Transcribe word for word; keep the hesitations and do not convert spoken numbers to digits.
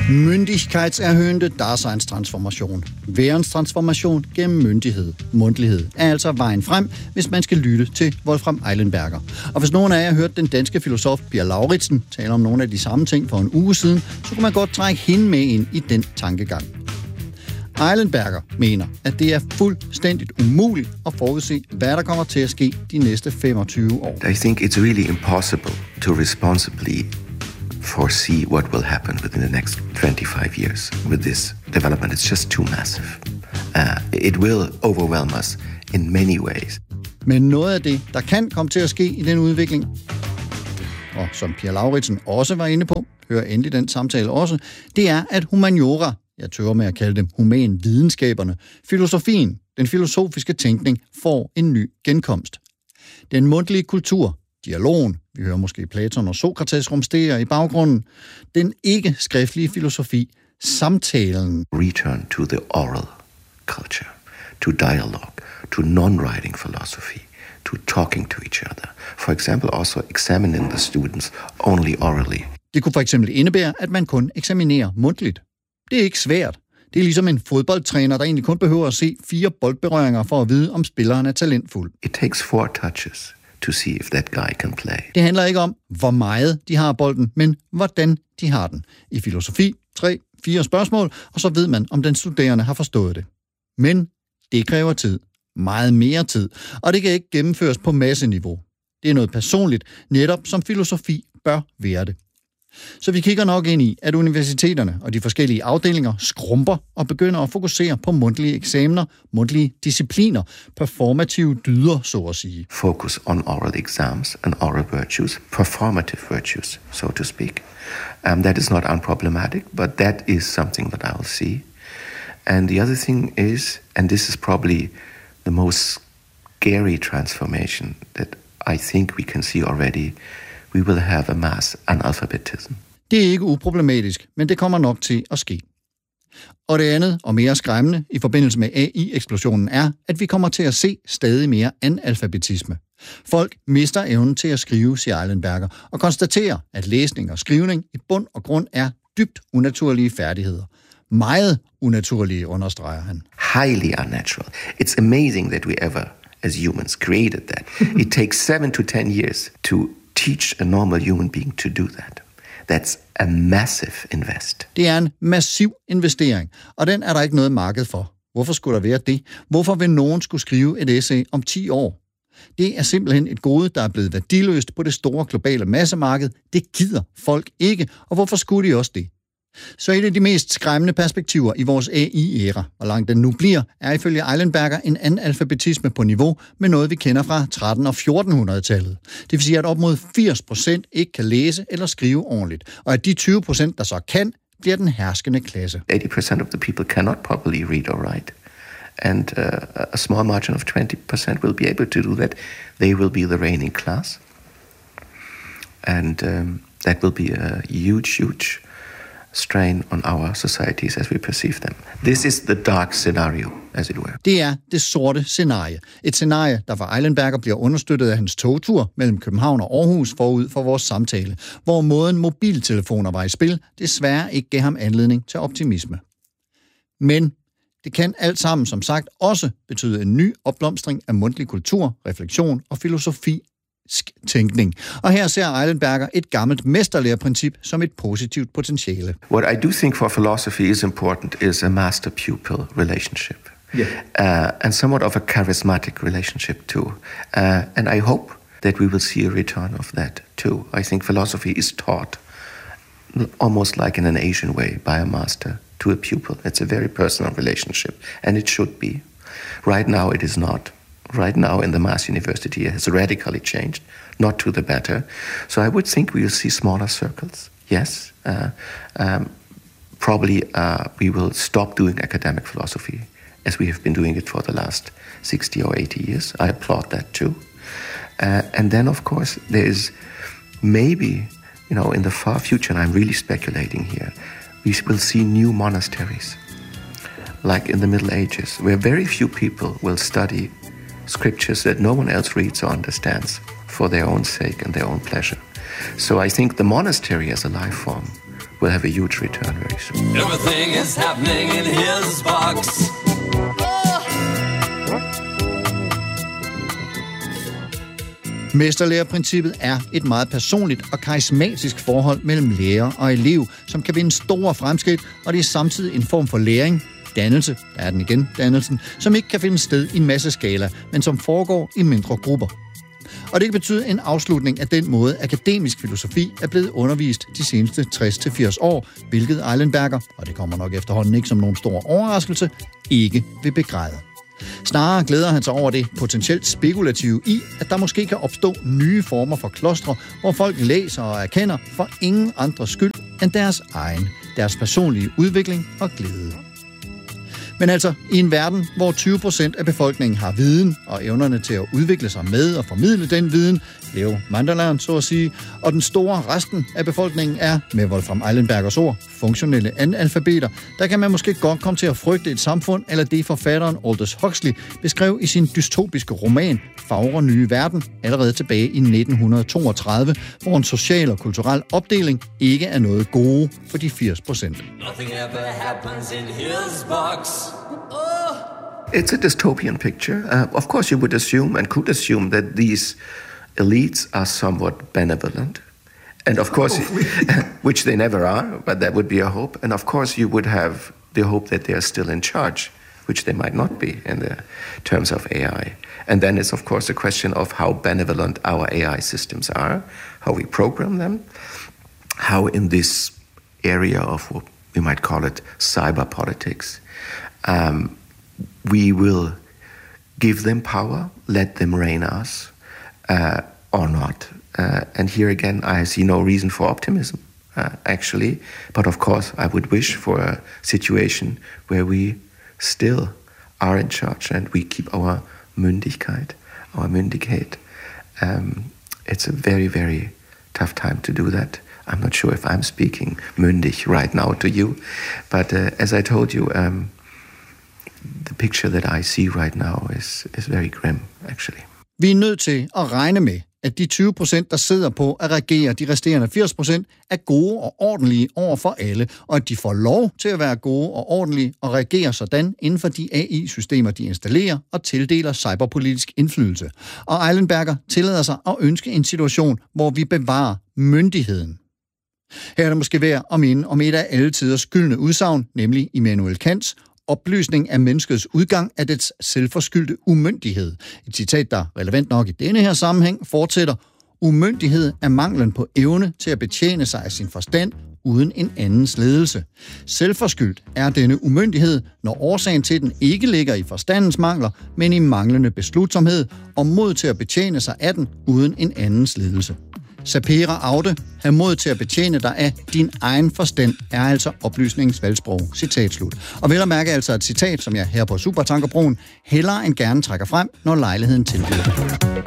Myndighedserhöhende Daseinstransformation. Værenstransformation gennem myndighed, mundtlighed, er altså vejen frem, hvis man skal lytte til Wolfram Eilenberger. Og hvis nogen af jer har hørt den danske filosof Pia Lauritsen tale om nogle af de samme ting for en uge siden, så kunne man godt trække hende med ind i den tankegang. Eilenberger mener, at det er fuldstændigt umuligt at forudse, hvad der kommer til at ske de næste femogtyve år. I think it's really impossible to responsibly foresee what will happen within the next twenty-five years with this development. It's just too massive. Uh, it will overwhelm us in many ways. Men noget af det, der kan komme til at ske i den udvikling, og som Pia Lauritsen også var inde på, hører endelig den samtale også, det er, at humaniora, jeg tør med at kalde dem human videnskaberne, filosofien, den filosofiske tænkning, får en ny genkomst. Den mundtlige kultur, dialogen, vi hører måske Platon og Sokrates rumstere i baggrunden, den ikke skriftlige filosofi, samtalen. Return to the oral culture, to dialogue, to non-writing philosophy, to talking to each other. For example, also examining the students only orally. Det kunne for eksempel indebære, at man kun eksaminerer mundtligt. Det er ikke svært. Det er ligesom en fodboldtræner, der egentlig kun behøver at se fire boldberøringer for at vide, om spilleren er talentfuld. It takes four touches to see if that guy can play. Det handler ikke om, hvor meget de har bolden, men hvordan de har den. I filosofi, tre, fire spørgsmål, og så ved man, om den studerende har forstået det. Men det kræver tid. Meget mere tid. Og det kan ikke gennemføres på masseniveau. Det er noget personligt, netop som filosofi bør være det. Så vi kigger nok ind i, at universiteterne og de forskellige afdelinger skrumper og begynder at fokusere på mundtlige eksamener, mundtlige discipliner, performative dyder, så at sige. Focus on oral exams and oral virtues, performative virtues, so to speak. Um, that is not unproblematic, but that is something that I will see. And the other thing is, and this is probably the most scary transformation that I think we can see already, we will have a mass analphabetism. Det er ikke uproblematisk, men det kommer nok til at ske. Og det andet og mere skræmmende i forbindelse med A I-eksplosionen er, at vi kommer til at se stadig mere analfabetisme. Folk mister evnen til at skrive, siger Eilenberger, og konstaterer, at læsning og skrivning i bund og grund er dybt unaturlige færdigheder. Meget unaturlige, understreger han. Highly unnatural. It's amazing that we ever, as humans, created that. It takes seven to ten years to teach a normal human being to do that. That's a massive invest. Det er en massiv investering, og den er der ikke noget marked for. Hvorfor skulle der være det? Hvorfor vil nogen skulle skrive et essay om ti år? Det er simpelthen et gode, der er blevet værdiløst på det store globale massemarked. Det gider folk ikke, og hvorfor skulle de også det? Så et af de mest skræmmende perspektiver i vores A I-æra, hvor langt den nu bliver, er ifølge Eilenberger en analfabetisme på niveau med noget, vi kender fra tretten- og fjortenhundredetallet. Det vil sige, at op mod firs procent ikke kan læse eller skrive ordentligt, og at de tyve procent, der så kan, bliver den herskende klasse. eighty percent of the people cannot properly read or write, and uh, a small margin of twenty percent will be able to do that. They will be the reigning class, and um, that will be a huge, huge strain on our societies as we perceive them. This is the dark scenario, as it were. Det er det sorte scenarie. Et scenarie, der for Eilenberger bliver understøttet af hans togtur mellem København og Aarhus forud for vores samtale, hvor måden mobiltelefoner var i spil, desværre ikke gav ham anledning til optimisme. Men det kan alt sammen, som sagt, også betyde en ny opblomstring af mundtlig kultur, refleksion og filosofi, tænkning. Og her ser Eilenberger et gammelt mesterlærerprincip som et positivt potentiale. What I do think for philosophy is important is a master-pupil relationship. Yeah. Uh, and somewhat of a charismatic relationship too. Uh, and I hope that we will see a return of that too. I think philosophy is taught almost like in an Asian way by a master to a pupil. It's a very personal relationship, and it should be. Right now it is not. Right now in the mass university it has radically changed, not to the better. So I would think we will see smaller circles, yes. Uh, um, probably uh, we will stop doing academic philosophy as we have been doing it for the last sixty or eighty years. I applaud that too. Uh, and then of course there is maybe, you know, in the far future, and I'm really speculating here, we will see new monasteries, like in the Middle Ages, where very few people will study scriptures that no one else reads or understands for their own sake and their own pleasure. So I think the monastery as a life form will have a huge return very soon. Everything is happening in his box. Mesterlærerprincippet er et meget personligt og karismatisk forhold mellem lærer og elev, som kan vinde store fremskridt, og det er samtidig en form for læring, dannelse, der er den igen, dannelsen, som ikke kan finde sted i masseskala, men som foregår i mindre grupper. Og det kan betyde en afslutning af den måde, akademisk filosofi er blevet undervist de seneste tres til firs år, hvilket Eilenberger, og det kommer nok efterhånden ikke som nogen stor overraskelse, ikke vil begræde. Snarere glæder han sig over det potentielt spekulative i, at der måske kan opstå nye former for klostre, hvor folk læser og erkender for ingen andres skyld end deres egen, deres personlige udvikling og glæde. Men altså, i en verden, hvor tyve procent af befolkningen har viden og evnerne til at udvikle sig med og formidle den viden, Leo Manderland, så at sige, og den store resten af befolkningen er, med Wolfram Eilenbergers ord, funktionelle analfabeter, der kan man måske godt komme til at frygte et samfund, eller det forfatteren Aldous Huxley beskrev i sin dystopiske roman Fagre nye verden, allerede tilbage i nitten toogtredive, hvor en social og kulturel opdeling ikke er noget gode for de firs procent. Nothing ever happens in his box. Oh. It's a dystopian picture. Uh, of course, you would assume and could assume that these elites are somewhat benevolent. And of course, which they never are, but that would be a hope. And of course, you would have the hope that they are still in charge, which they might not be in the terms of A I. And then it's, of course, a question of how benevolent our A I systems are, how we program them, how in this area of what we might call it cyber politics, um, we will give them power, let them reign us, uh, or not. Uh, and here again, I see no reason for optimism, uh, actually. But of course, I would wish for a situation where we still are in charge and we keep our Mündigkeit, our Mündigkeit. Um, it's a very, very tough time to do that. I'm not sure if I'm speaking mündig right now to you, but uh, as I told you, um, the picture that I see right now is, is very grim, actually. Vi er nødt til at regne med, at de tyve procent, der sidder på at regere de resterende firs procent, er gode og ordentlige over for alle, og at de får lov til at være gode og ordentlige og regere sådan inden for de A I-systemer, de installerer og tildeler cyberpolitisk indflydelse. Og Eilenberger tillader sig at ønske en situation, hvor vi bevarer myndigheden. Her er det måske værd at minde om et af alle tiders gyldne udsagn, nemlig Immanuel Kants opløsning af menneskets udgang af dets selvforskyldte umyndighed. Et citat, der relevant nok i denne her sammenhæng fortsætter: umyndighed er manglen på evne til at betjene sig af sin forstand uden en andens ledelse. Selvforskyldt er denne umyndighed, når årsagen til den ikke ligger i forstandens mangler, men i manglende beslutsomhed og mod til at betjene sig af den uden en andens ledelse. Sapere aude, have mod til at betjene dig af din egen forstand, er altså oplysningens valgsprog. Citat slut. Og vel at mærke altså et citat, som jeg her på Supertankerbroen hellere end gerne trækker frem, når lejligheden tilbyder det.